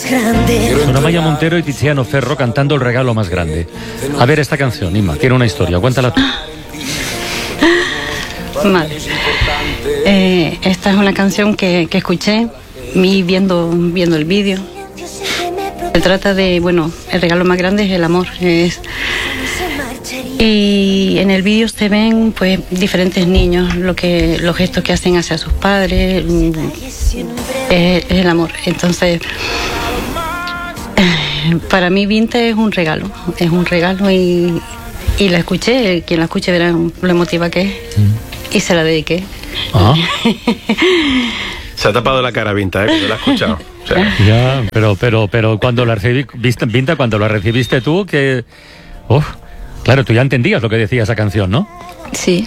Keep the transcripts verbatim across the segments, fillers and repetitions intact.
Son Amaya Montero y Tiziano Ferro cantando El regalo más grande. A ver esta canción, Inma, tiene una historia, cuéntala tú. Vale. Eh, esta es una canción que, que escuché vi viendo, viendo el vídeo. Se trata de, bueno, el regalo más grande es el amor. Es, y en el vídeo se ven pues diferentes niños, lo que, los gestos que hacen hacia sus padres, es, es el amor. Entonces, para mí Vinta es un regalo, es un regalo y, y la escuché, quien la escuche verá lo emotiva que es. Mm. Y se la dediqué. Ah. Se ha tapado la cara Vinta, ¿eh? Cuando la ha escuchado. O sea. Ya, pero, pero, pero cuando la recibiste, Vinta, cuando la recibiste tú, que... Uf, claro, tú ya entendías lo que decía esa canción, ¿no? Sí.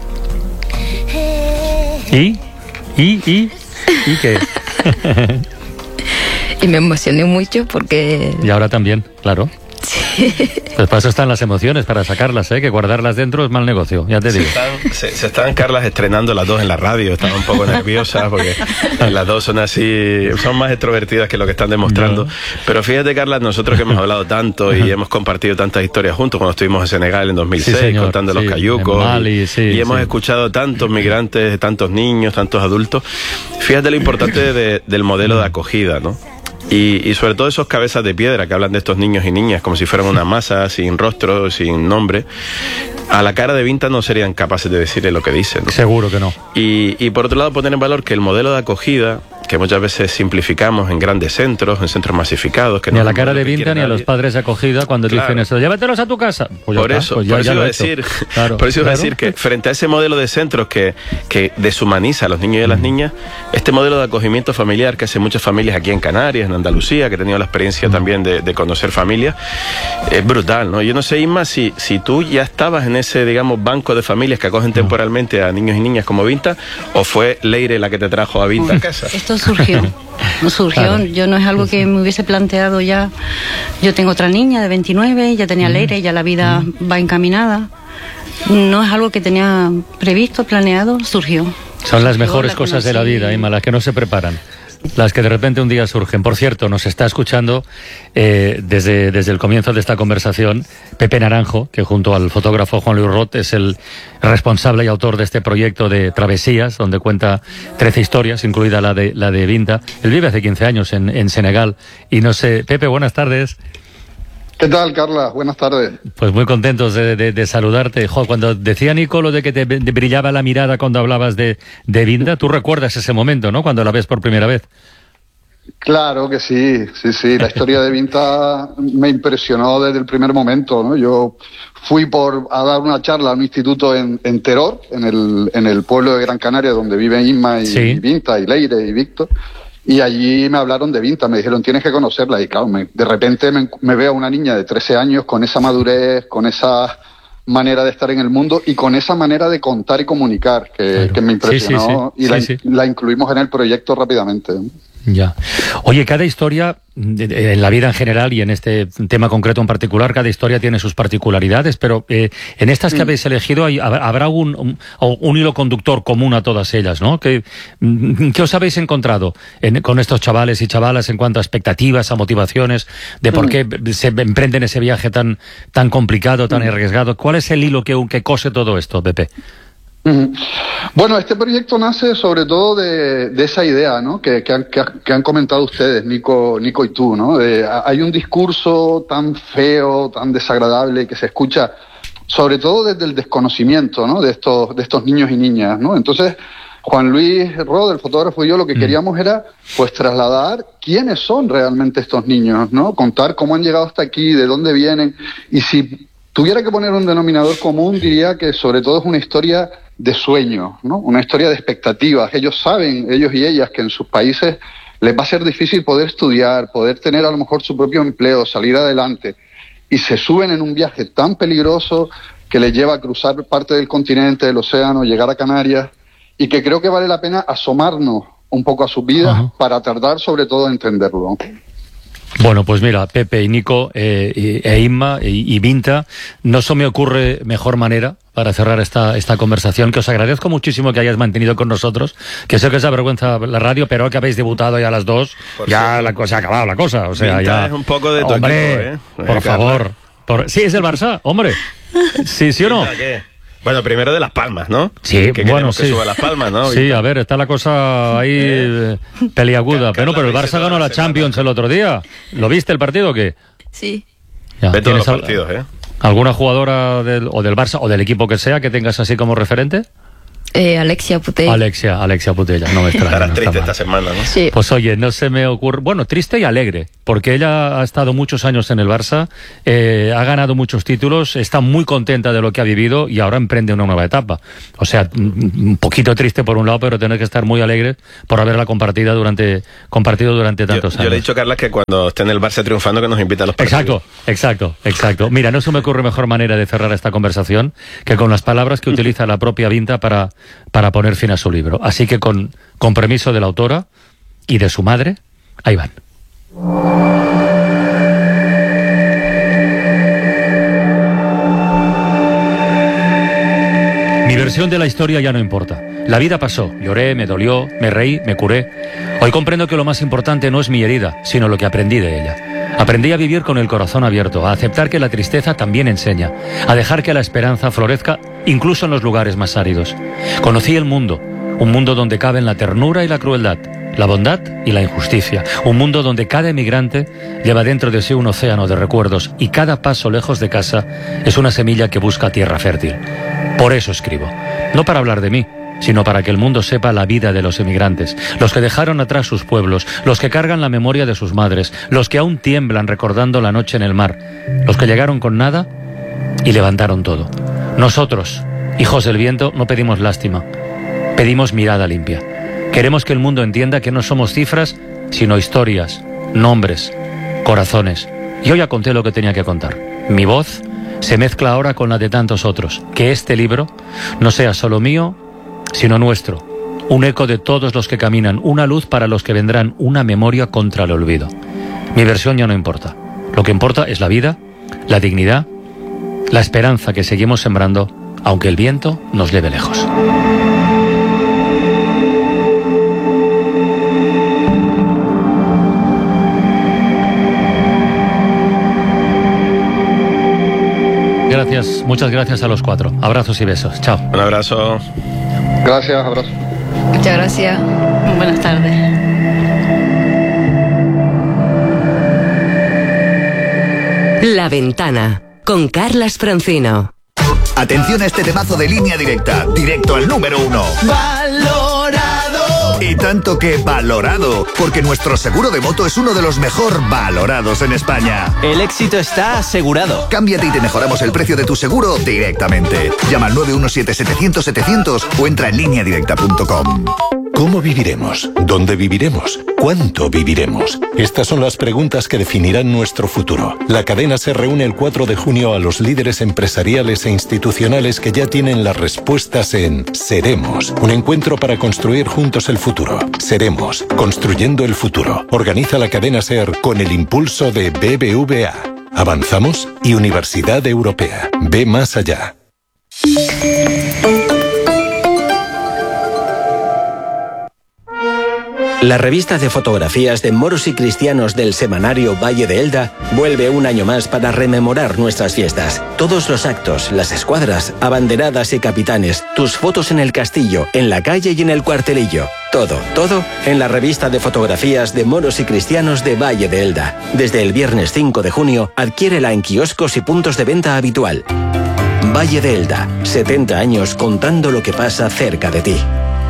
¿Y? ¿Y? ¿Y? ¿Y qué? Y me emocioné mucho porque... Y ahora también, claro. Pues para eso están las emociones, para sacarlas, ¿eh? Que guardarlas dentro es mal negocio, ya te digo. Se están, se, se están Carlas estrenando las dos en la radio, están un poco nerviosas porque las dos son así, son más extrovertidas que lo que están demostrando. No. Pero fíjate, Carlas, nosotros que hemos hablado tanto y hemos compartido tantas historias juntos cuando estuvimos en Senegal en dos mil seis, sí, señor, contando sí, los cayucos, Mali, sí, y hemos sí. escuchado tantos migrantes, tantos niños, tantos adultos. Fíjate lo importante de, del modelo de acogida, ¿no? Y, y sobre todo esos cabezas de piedra que hablan de estos niños y niñas como si fueran una masa, sin rostro, sin nombre. A la cara de Vinta no serían capaces de decirle lo que dicen, ¿no? Seguro que no. Y, y por otro lado poner en valor que el modelo de acogida, que muchas veces simplificamos en grandes centros, en centros masificados... Que ni no a la cara de Vinta ni nadie. A los padres de acogida cuando claro. dicen eso, llévatelos a tu casa. Pues por, está, eso, pues ya, por eso, ya iba a decir, claro, claro. por eso iba a decir que frente a ese modelo de centros que, que deshumaniza a los niños y a las niñas, este modelo de acogimiento familiar que hace muchas familias aquí en Canarias, en Andalucía, que he tenido la experiencia mm. también de, de conocer familias, es brutal, ¿no? Yo no sé, Inma, si, si tú ya estabas en ese, digamos, banco de familias que acogen temporalmente a niños y niñas como Vinta, o fue Leire la que te trajo a Vinta a casa. Esto surgió. Surgió, claro. Yo no es algo que me hubiese planteado ya. Yo tengo otra niña de veintinueve, ya tenía mm. Leire, ya la vida mm. va encaminada. No es algo que tenía previsto, planeado, surgió. Son las mejores cosas de la vida, Inma, las que no se preparan. Las que de repente un día surgen. Por cierto, nos está escuchando eh, desde, desde el comienzo de esta conversación Pepe Naranjo, que junto al fotógrafo Juan Luis Rot es el responsable y autor de este proyecto de Travesías, donde cuenta trece historias, incluida la de, la de Vinta. Él vive hace quince años en, en Senegal. Y no sé, Pepe, buenas tardes. ¿Qué tal, Carla? Buenas tardes. Pues muy contentos de, de, de saludarte. Jo, cuando decía Nicolo de que te de brillaba la mirada cuando hablabas de, de Vinta, tú recuerdas ese momento, ¿no? Cuando la ves por primera vez. Claro que sí, sí, sí. La historia de Vinta me impresionó desde el primer momento, ¿no? Yo fui por a dar una charla a un instituto en, en Teror, en el, en el pueblo de Gran Canaria, donde viven Inma y, sí. y Vinta, y Leire y Víctor. Y allí me hablaron de Vinta, me dijeron, tienes que conocerla. Y claro, me, de repente me, me veo a una niña de trece años con esa madurez, con esa manera de estar en el mundo y con esa manera de contar y comunicar que, claro. que me impresionó. Sí, sí, sí. Y sí, la, sí. la incluimos en el proyecto rápidamente. Ya. Oye, cada historia, en la vida en general y en este tema concreto en particular, cada historia tiene sus particularidades, pero eh, en estas que habéis elegido hay, habrá un, un, un hilo conductor común a todas ellas, ¿no? ¿Qué, qué os habéis encontrado en, con estos chavales y chavalas en cuanto a expectativas, a motivaciones, de por qué se emprenden ese viaje tan, tan complicado, tan arriesgado? ¿Cuál es el hilo que, que cose todo esto, Pepe? Bueno, este proyecto nace sobre todo de, de esa idea, ¿no? Que, que, han, que, que han comentado ustedes, Nico, Nico y tú, ¿no? De, hay un discurso tan feo, tan desagradable que se escucha, sobre todo desde el desconocimiento, ¿no? De estos, de estos niños y niñas, ¿no? Entonces, Juan Luis Rod, el fotógrafo, y yo lo que queríamos era, pues, trasladar quiénes son realmente estos niños, ¿no? Contar cómo han llegado hasta aquí, de dónde vienen, y si tuviera que poner un denominador común, diría que sobre todo es una historia de sueño, ¿no? Una historia de expectativas. Ellos saben, ellos y ellas, que en sus países les va a ser difícil poder estudiar, poder tener a lo mejor su propio empleo, salir adelante, y se suben en un viaje tan peligroso que les lleva a cruzar parte del continente, del océano, llegar a Canarias, y que creo que vale la pena asomarnos un poco a sus vidas uh-huh. para tratar sobre todo de entenderlo. Bueno, pues mira, Pepe y Nico eh, e Inma y, y Vinta, no se me ocurre mejor manera para cerrar esta, esta conversación, que os agradezco muchísimo que hayáis mantenido con nosotros, que sé que os da vergüenza la radio, pero que habéis debutado ya a las dos, por ya la cosa ha acabado la cosa, o sea, Vinta ya... es un poco de tu hombre, equipo, ¿eh? por favor, por... sí, es del Barça, hombre, sí, sí o no. ¿Qué? Bueno, primero de Las Palmas, ¿no? Sí, que bueno, sí. Que suba Las Palmas, ¿no? Sí, a ver, está la cosa ahí eh, peliaguda. Pero, pero el Barça ganó la Champions el otro día. ¿Lo viste el partido o qué? Sí. Ya, Ve todos los al, partidos, ¿eh? ¿Alguna jugadora del, o del Barça o del equipo que sea que tengas así como referente? Eh, Alexia Putellas. Alexia, Alexia Putellas, no me extraña. Estarás no triste está esta semana, ¿no? Sí. Pues oye, no se me ocurre... Bueno, triste y alegre, porque ella ha estado muchos años en el Barça, eh, ha ganado muchos títulos, está muy contenta de lo que ha vivido y ahora emprende una nueva etapa. O sea, un poquito triste por un lado, pero tener que estar muy alegre por haberla compartida durante, compartido durante tantos yo, años. Yo le he dicho a Carla que cuando esté en el Barça triunfando que nos invita a los partidos. Exacto, exacto, exacto. Mira, no se me ocurre mejor manera de cerrar esta conversación que con las palabras que utiliza la propia Vinta para, para poner fin a su libro. Así que con, con permiso de la autora y de su madre, ahí van. Mi versión de la historia ya no importa. La vida pasó, lloré, me dolió, me reí, me curé. Hoy comprendo que lo más importante no es mi herida, sino lo que aprendí de ella. Aprendí a vivir con el corazón abierto, a aceptar que la tristeza también enseña, a dejar que la esperanza florezca incluso en los lugares más áridos. Conocí el mundo, un mundo donde caben la ternura y la crueldad, la bondad y la injusticia, un mundo donde cada emigrante lleva dentro de sí un océano de recuerdos y cada paso lejos de casa es una semilla que busca tierra fértil. Por eso escribo, no para hablar de mí, sino para que el mundo sepa la vida de los emigrantes, los que dejaron atrás sus pueblos, los que cargan la memoria de sus madres, los que aún tiemblan recordando la noche en el mar, los que llegaron con nada y levantaron todo. Nosotros, hijos del viento, no pedimos lástima, pedimos mirada limpia. Queremos que el mundo entienda que no somos cifras, sino historias, nombres, corazones. Yo ya conté lo que tenía que contar. Mi voz se mezcla ahora con la de tantos otros. Que este libro no sea solo mío, sino nuestro, un eco de todos los que caminan, una luz para los que vendrán, una memoria contra el olvido. Mi versión ya no importa. Lo que importa es la vida, la dignidad, la esperanza que seguimos sembrando, aunque el viento nos lleve lejos. Gracias, muchas gracias a los cuatro. Abrazos y besos. Chao. Un abrazo. Gracias, abrazo. Muchas gracias. Buenas tardes. La Ventana, con Carlas Francino. Atención a este temazo de Línea Directa, directo al número uno. ¡Valorado! Y tanto que valorado, porque nuestro seguro de moto es uno de los mejor valorados en España. El éxito está asegurado. Cámbiate y te mejoramos el precio de tu seguro directamente. Llama al nueve uno siete setecientos setecientos o entra en línea directa punto com. ¿Cómo viviremos? ¿Dónde viviremos? ¿Cuánto viviremos? Estas son las preguntas que definirán nuestro futuro. La cadena se reúne el cuatro de junio a los líderes empresariales e institucionales que ya tienen las respuestas en Seremos, un encuentro para construir juntos el futuro. Seremos, construyendo el futuro. Organiza la cadena SER con el impulso de B B V A. Avanzamos y Universidad Europea. Ve más allá. La revista de fotografías de moros y cristianos del semanario Valle de Elda vuelve un año más para rememorar nuestras fiestas. Todos los actos, las escuadras, abanderadas y capitanes, tus fotos en el castillo, en la calle y en el cuartelillo. Todo, todo en la revista de fotografías de moros y cristianos de Valle de Elda. Desde el viernes cinco de junio, adquiérela en kioscos y puntos de venta habitual. Valle de Elda, setenta años contando lo que pasa cerca de ti.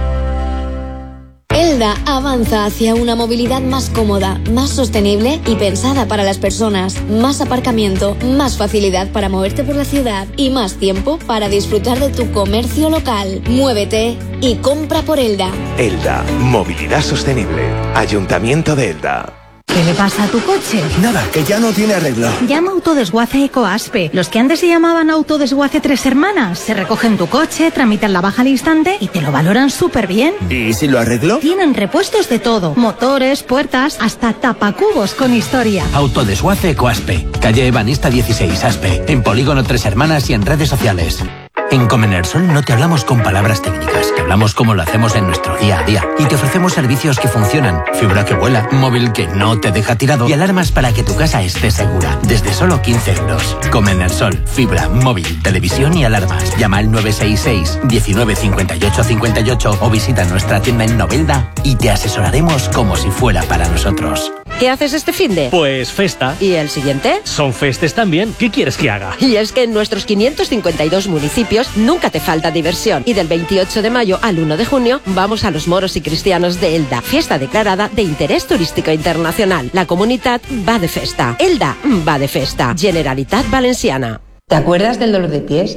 Elda avanza hacia una movilidad más cómoda, más sostenible y pensada para las personas. Más aparcamiento, más facilidad para moverte por la ciudad y más tiempo para disfrutar de tu comercio local. Muévete y compra por Elda. Elda, movilidad sostenible. Ayuntamiento de Elda. ¿Qué le pasa a tu coche? Nada, que ya no tiene arreglo. Llama a Autodesguace Ecoaspe. Los que antes se llamaban Autodesguace Tres Hermanas. Se recogen tu coche, tramitan la baja al instante y te lo valoran súper bien. ¿Y si lo arreglo? Tienen repuestos de todo. Motores, puertas, hasta tapacubos con historia. Autodesguace Ecoaspe. Calle Ebanista dieciséis, Aspe. En Polígono Tres Hermanas y en redes sociales. En Comenersol no te hablamos con palabras técnicas, te hablamos como lo hacemos en nuestro día a día y te ofrecemos servicios que funcionan, fibra que vuela, móvil que no te deja tirado y alarmas para que tu casa esté segura, desde solo quince euros. Comenersol, fibra, móvil, televisión y alarmas. Llama al nueve seis seis, diecinueve cincuenta y ocho cincuenta y ocho o visita nuestra tienda en Novelda y te asesoraremos como si fuera para nosotros. ¿Qué haces este finde? Pues festa. ¿Y el siguiente? Son festes también. ¿Qué quieres que haga? Y es que en nuestros quinientos cincuenta y dos municipios nunca te falta diversión. Y del veintiocho de mayo al uno de junio vamos a los moros y cristianos de Elda, fiesta declarada de interés turístico internacional. La comunidad va de festa. Elda va de festa. Generalitat Valenciana. ¿Te acuerdas del dolor de pies?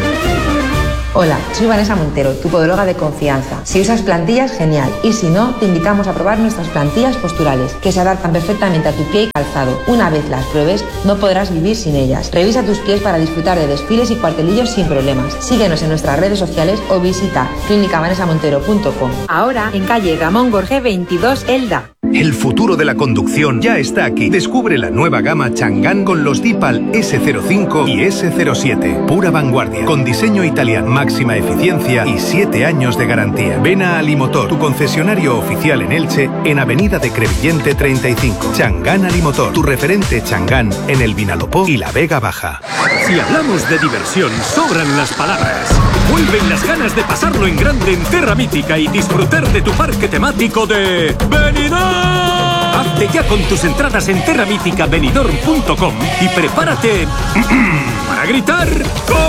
Hola, soy Vanessa Montero, tu podóloga de confianza. Si usas plantillas, genial. Y si no, te invitamos a probar nuestras plantillas posturales, que se adaptan perfectamente a tu pie y calzado. Una vez las pruebes, no podrás vivir sin ellas. Revisa tus pies para disfrutar de desfiles y cuartelillos sin problemas. Síguenos en nuestras redes sociales o visita clínica vanessa montero punto com. Ahora, en calle Ramón Gorge veintidós, Elda. El futuro de la conducción ya está aquí. Descubre la nueva gama Chang'an con los Dipal ese cero cinco y ese cero siete. Pura vanguardia, con diseño italiano, máxima eficiencia y siete años de garantía. Ven a Alimotor, tu concesionario oficial en Elche, en Avenida de Crevillente treinta y cinco. Chang'an Alimotor, tu referente Chang'an en el Vinalopó y la Vega Baja. Si hablamos de diversión, sobran las palabras. Vuelven las ganas de pasarlo en grande en Terra Mítica y disfrutar de tu parque temático de Benidorm. Hazte ya con tus entradas en terra mítica benidorm punto com y prepárate para gritar como